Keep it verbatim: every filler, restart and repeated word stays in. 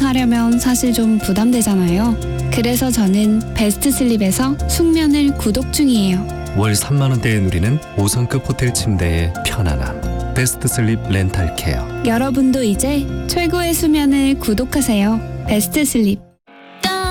하려면 사실 좀 부담되잖아요. 그래서 저는 베스트 슬립에서 숙면을 구독 중이에요. 월 삼만 원대에 누리는 오 성급 호텔 침대의 편안함. 베스트 슬립 렌탈 케어. 여러분도 이제 최고의 수면을 구독하세요. 베스트 슬립.